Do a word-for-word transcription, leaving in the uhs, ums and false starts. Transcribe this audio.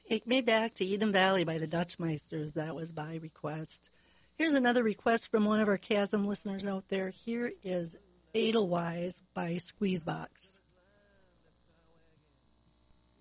Take Me Back to Eden Valley by the Dutchmeisters. That was by request. Here's another request from one of our Chasm listeners out there. Here is Edelweiss by Squeezebox.